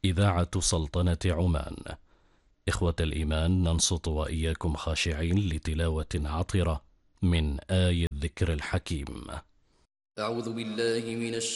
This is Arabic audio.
إذاعة سلطنة عمان. إخوة الإيمان، ننصت وإياكم خاشعين لتلاوة عطرة من آي الذكر الحكيم. أعوذ بالله من